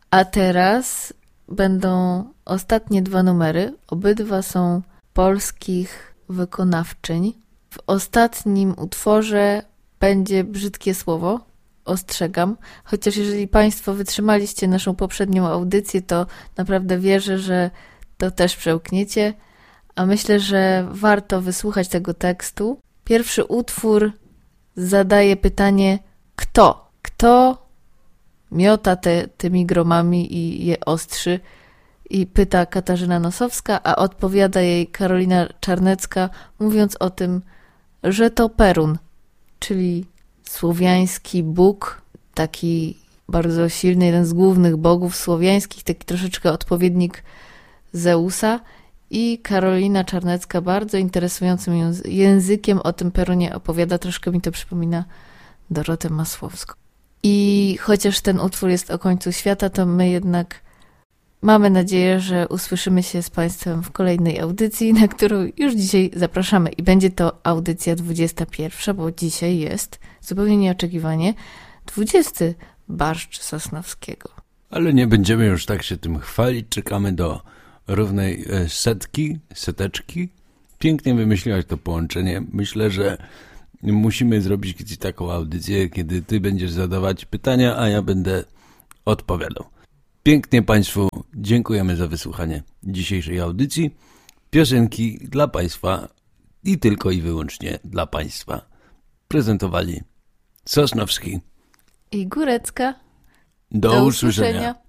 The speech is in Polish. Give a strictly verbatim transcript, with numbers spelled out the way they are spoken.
A teraz będą ostatnie dwa numery. Obydwa są polskich wykonawczyń. W ostatnim utworze będzie brzydkie słowo. Ostrzegam. Chociaż jeżeli Państwo wytrzymaliście naszą poprzednią audycję, to naprawdę wierzę, że to też przełkniecie. A myślę, że warto wysłuchać tego tekstu. Pierwszy utwór zadaje pytanie kto? Kto miota te, tymi gromami i je ostrzy? I pyta Katarzyna Nosowska, a odpowiada jej Karolina Czarnecka, mówiąc o tym, że to Perun, czyli słowiański bóg, taki bardzo silny, jeden z głównych bogów słowiańskich, taki troszeczkę odpowiednik Zeusa. I Karolina Czarnecka bardzo interesującym językiem o tym Perunie opowiada. Troszkę mi to przypomina Dorotę Masłowską. I chociaż ten utwór jest o końcu świata, to my jednak mamy nadzieję, że usłyszymy się z Państwem w kolejnej audycji, na którą już dzisiaj zapraszamy. I będzie to audycja dwudziesta pierwsza, bo dzisiaj jest zupełnie nieoczekiwanie dwudziesty Barszcz Sosnowskiego. Ale nie będziemy już tak się tym chwalić. Czekamy do równej setki, seteczki. Pięknie wymyśliłaś to połączenie. Myślę, że musimy zrobić kiedyś taką audycję, kiedy ty będziesz zadawać pytania, a ja będę odpowiadał. Pięknie Państwu dziękujemy za wysłuchanie dzisiejszej audycji. Piosenki dla Państwa i tylko i wyłącznie dla Państwa prezentowali Sosnowski i Górecka. Do, Do usłyszenia. usłyszenia.